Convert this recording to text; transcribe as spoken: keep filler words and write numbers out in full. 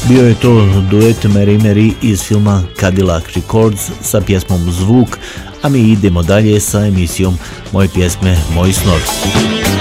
Bio je to duet Mary Mary iz filma Cadillac Records sa pjesmom Zvuk, a mi idemo dalje sa emisijom Moje pjesme, moji snovi.